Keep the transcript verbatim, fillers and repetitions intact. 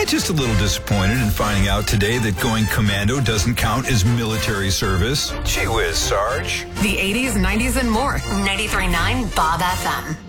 just a little disappointed in finding out today that going commando doesn't count as military service. Gee whiz, Sarge. The eighties, nineties, and more. ninety-three point nine Bob F M.